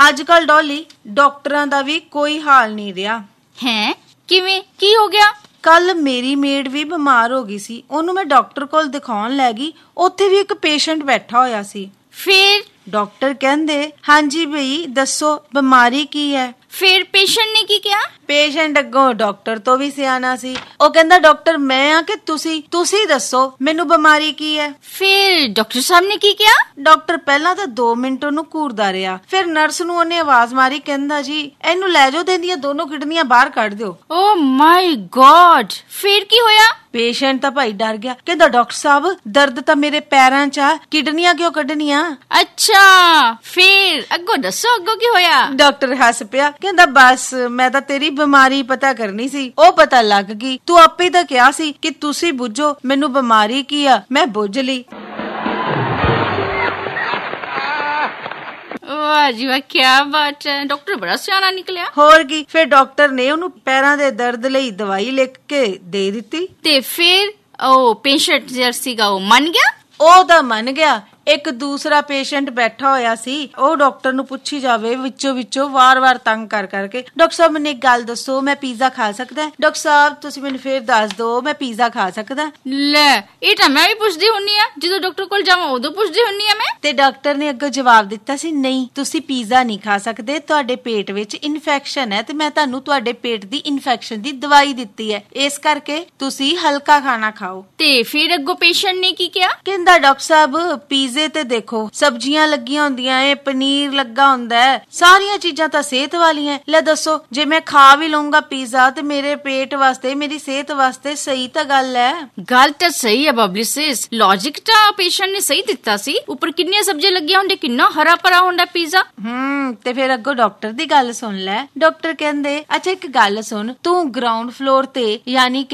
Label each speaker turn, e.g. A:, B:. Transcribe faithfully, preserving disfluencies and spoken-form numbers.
A: ਅੱਜ ਕੱਲ ਡੋਲੀ ਡਾਕਟਰਾਂ ਦਾ ਵੀ ਕੋਈ ਹਾਲ ਨਹੀਂ ਰਿਹਾ
B: ਹੈ। ਕਿਵੇਂ ਕੀ ਹੋ ਗਿਆ?
A: ਕੱਲ ਮੇਰੀ ਮੇਡ ਵੀ ਬਿਮਾਰ ਹੋ ਗਈ ਸੀ, ਉਹਨੂੰ ਮੈਂ ਡਾਕਟਰ ਕੋਲ ਦਿਖਾਉਣ ਲੈ ਗਈ। ਉੱਥੇ ਵੀ ਇੱਕ ਪੇਸ਼ੈਂਟ ਬੈਠਾ ਹੋਇਆ ਸੀ।
B: ਫਿਰ
A: ਡਾਕਟਰ ਕਹਿੰਦੇ ਹਾਂਜੀ ਬਈ ਦੱਸੋ ਬਿਮਾਰੀ ਕੀ ਹੈ।
B: ਫਿਰ ਪੇਸ਼ੈਂਟ ਨੇ ਕੀ ਕਿਹਾ?
A: ਪੇਸ਼ੈਂਟ ਅੱਗੋਂ ਡਾਕਟਰ ਤੋਂ ਵੀ ਸਿਆਣਾ ਸੀ। ਉਹ ਕਹਿੰਦਾ ਡਾਕਟਰ ਮੈਂ ਆ ਕਿ ਤੁਸੀਂ ਤੁਸੀਂ ਦੱਸੋ ਮੈਨੂੰ ਬਿਮਾਰੀ ਕੀ ਹੈ।
B: ਫਿਰ ਡਾਕਟਰ ਸਾਹਿਬ ਨੇ ਕੀ ਕਿਹਾ?
A: ਡਾਕਟਰ ਪਹਿਲਾਂ ਤਾਂ ਦੋ ਮਿੰਟ ਉਹਨੂੰ ਘੂਰਦਾ ਰਿਹਾ, ਫਿਰ ਨਰਸ ਨੂੰ ਉਹਨੇ ਆਵਾਜ਼ ਮਾਰੀ, ਕਹਿੰਦਾ ਜੀ ਇਹਨੂੰ ਲੈ ਜਾਓ ਤੇ ਇਹਦੀਆਂ ਦੋਨੋਂ ਕਿਡਨੀਆਂ ਬਾਹਰ ਕੱਢ ਦਿਓ।
B: ਓ ਮਾਈ ਗॉड! ਫਿਰ ਕੀ ਹੋਇਆ?
A: ਪੇਸ਼ੈਂਟ ਤਾਂ ਭਾਈ ਡਰ ਗਿਆ, ਕਹਿੰਦਾ ਡਾਕਟਰ ਸਾਹਿਬ ਦਰਦ ਤਾਂ ਮੇਰੇ ਪੈਰਾਂ 'ਚ ਆ, ਕਿਡਨੀਆਂ ਕਿਉਂ ਕੱਢਣੀਆਂ?
B: ਅੱਛਾ ਫਿਰ ਅੱਗੋਂ ਦੱਸੋ, ਅੱਗੋਂ ਕੀ ਹੋਇਆ?
A: ਡਾਕਟਰ ਹੱਸ ਪਿਆ, ਕਹਿੰਦਾ ਬਸ ਮੈਂ ਤਾਂ ਤੇਰੀ ਬਿਮਾਰੀ ਪਤਾ ਕਰਨੀ ਸੀ, ਉਹ ਪਤਾ ਲੱਗ ਗਈ। ਤੂੰ ਆਪੇ ਤਾਂ ਕਿਹਾ ਸੀ ਕਿ ਤੁਸੀਂ ਬੁੱਝੋ ਮੈਨੂੰ ਬਿਮਾਰੀ ਕੀ ਆ, ਮੈਂ ਬੁੱਝ ਲਈ।
B: ਵਾਹ ਜੀ ਵਾਹ, ਕਿਆ ਬਾਤ ਹੈ, ਡਾਕਟਰ ਬੜਾ ਸਿਆਣਾ ਨਿਕਲਿਆ।
A: ਹੋਰ ਕੀ, ਫਿਰ ਡਾਕਟਰ ਨੇ ਉਹਨੂੰ ਪੈਰਾਂ ਦੇ ਦਰਦ ਲਈ ਦਵਾਈ ਲਿਖ ਕੇ ਦੇ ਦਿੱਤੀ।
B: ਤੇ ਫਿਰ ਉਹ ਪੇਸ਼ੈਂਟ ਜਿਹੜਾ ਸੀਗਾ ਉਹ ਮੰਨ ਗਿਆ?
A: ਉਹ ਤਾਂ ਮੰਨ ਗਿਆ। ਇੱਕ ਦੂਸਰਾ ਪੇਸ਼ੈਂਟ ਬੈਠਾ ਹੋਇਆ ਸੀ, ਉਹ ਡਾਕਟਰ ਨੂੰ ਪੁੱਛੀ ਜਾਵੇ ਵਿੱਚੋਂ ਵਿੱਚੋਂ ਵਾਰ-ਵਾਰ ਤੰਗ ਕਰ ਕਰਕੇ, ਡਾਕਟਰ ਸਾਹਿਬ ਮੈਨੂੰ ਇੱਕ ਗੱਲ ਦੱਸੋ, ਮੈਂ ਪੀਜ਼ਾ ਖਾ ਸਕਦਾ? ਡਾਕਟਰ ਸਾਹਿਬ ਤੁਸੀਂ ਮੈਨੂੰ ਫੇਰ ਦੱਸ ਦਿਓ, ਮੈਂ ਪੀਜ਼ਾ ਖਾ ਸਕਦਾ?
B: ਲੈ ਇਹ ਤਾਂ ਮੈਂ ਵੀ ਪੁੱਛਦੀ ਹੁੰਨੀ ਆ, ਜਦੋਂ ਡਾਕਟਰ ਕੋਲ ਜਾਵਾਂ ਉਦੋਂ ਪੁੱਛਦੀ ਹੁੰਨੀ ਆ ਮੈਂ।
A: ਤੇ ਡਾਕਟਰ ਨੇ ਅੱਗੋਂ ਜਵਾਬ ਦਿੱਤਾ ਸੀ, ਨਹੀਂ ਤੁਸੀਂ ਪੀਜ਼ਾ ਨਹੀਂ ਖਾ ਸਕਦੇ, ਤੁਹਾਡੇ ਪੇਟ ਵਿੱਚ ਇਨਫੈਕਸ਼ਨ ਹੈ ਤੇ ਮੈਂ ਤੁਹਾਨੂੰ ਤੁਹਾਡੇ ਪੇਟ ਦੀ ਇਨਫੈਕਸ਼ਨ ਦੀ ਦਵਾਈ ਦਿੱਤੀ ਹੈ, ਇਸ ਕਰਕੇ ਤੁਸੀਂ ਹਲਕਾ ਖਾਣਾ ਖਾਓ।
B: ਤੇ ਫਿਰ ਅੱਗੋਂ ਪੇਸ਼ੈਂਟ ਨੇ ਕੀ ਕਿਹਾ?
A: ਕਹਿੰਦਾ ਡਾਕਟਰ ਸਾਹਿਬ ਪੀਜ਼ੇ ਤੇ ਦੇਖੋ ਸਬਜ਼ੀਆਂ ਲੱਗੀਆਂ ਹੁੰਦੀਆਂ ਏ, ਪਨੀਰ ਲੱਗਾ ਹੁੰਦਾ ਹੈ, ਸਾਰੀਆਂ ਚੀਜ਼ਾਂ ਤਾਂ ਸਿਹਤ ਵਾਲੀਆਂ। ਲੈ ਦੱਸੋ ਜੇ ਮੈਂ ਖਾ ਵੀ ਲਊਂਗਾ ਪੀਜ਼ਾ ਤੇ ਮੇਰੇ ਪੇਟ ਵਾਸਤੇ ਮੇਰੀ ਸਿਹਤ ਵਾਸਤੇ ਸਹੀ ਤਾਂ ਗੱਲ ਹੈ।
B: ਗੱਲ ਤਾਂ ਸਹੀ ਹੈ ਬਬਲੀ ਸਿਸ, ਲੌਜਿਕ ਤਾਂ ਪੇਸ਼ੈਂਟ ਨੇ ਸਹੀ ਦਿੱਤਾ ਸੀ। ਉੱਪਰ ਕਿੰਨੀਆਂ ਸਬਜ਼ੀਆਂ ਲੱਗੀਆਂ ਹੁੰਦੇ, ਕਿੰਨਾ ਹਰਾ ਭਰਾ ਹੁੰਦਾ ਪੀਜ਼ਾ।
A: ਹੂੰ ਤੇ ਫਿਰ ਅੱਗੋਂ ਡਾਕਟਰ ਦੀ ਗੱਲ ਸੁਣ ਲੈ। ਡਾਕਟਰ ਕਹਿੰਦੇ ਅੱਛਾ ਇੱਕ ਗੱਲ ਸੁਣ, ਤੂੰ ਗਰਾਊਂਡ ਫਲੋਰ ਤੇ ਯਾਨੀ ਕਿ